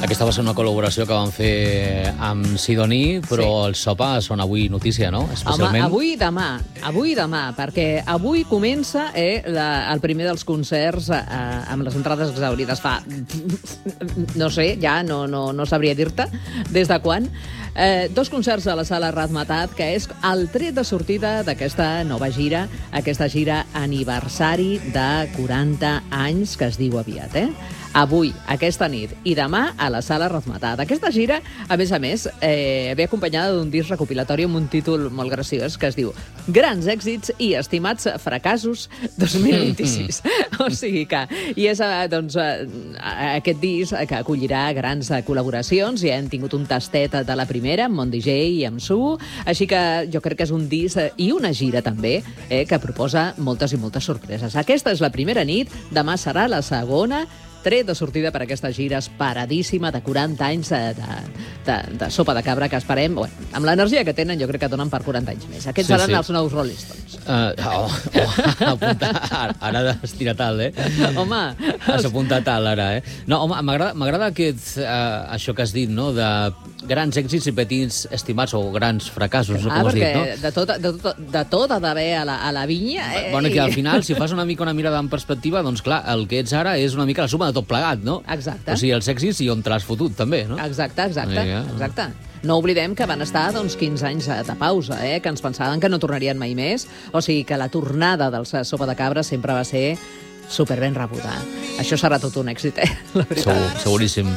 Aquesta va ser una col·laboració que van fer amb Sidoní, però els sopars són avui notícia, no? Especialment. Home, avui i demà, perquè avui comença el primer dels concerts amb les entrades exaurides fa... No sé, ja no sabria dir-te des de quan. 2 concerts a la Sala Razmetat, que és el tret de sortida d'aquesta nova gira, aquesta gira aniversari de 40 anys, que es diu aviat, Avui, aquesta nit, i demà a la Sala Razmetat. Aquesta gira, a més, ve acompanyada d'un disc recopilatori amb un títol molt graciós que es diu Grans èxits i estimats fracassos 2026. O sigui que... I és, doncs, aquest disc que acollirà grans col·laboracions. Ja hem tingut un tastet de la primera, amb Mon DJ i amb Su. Així que jo crec que és un disc i una gira, també, que proposa moltes i moltes sorpreses. Aquesta és la primera nit, demà serà la segona, tret de sortida per aquesta gira esperadíssima de 40 anys de Sopa de Cabra, que esperem, amb l'energia que tenen, jo crec que donen per 40 anys més. Aquests seran els nous Rolling Stones. Ara d'estirar tal, Home! Has apuntat tal, ara, No, home, m'agrada això que has dit, no?, de grans èxits i petits estimats, o grans fracassos, com has dit, no? Perquè de tot ha d'haver a la vinya. Bueno, que al final, si fas una mirada en perspectiva, doncs clar, el que ets ara és una mica la suma de tot plegat, no? Exacte. O sigui, els èxits i on te l'has fotut, també, no? Exacte. No oblidem que van estar 15 anys de pausa, que ens pensaven que no tornarien mai més. O sigui que la tornada dels Sopa de Cabra sempre va ser superben rebuda. Això serà tot un èxit, la veritat. Seguríssim.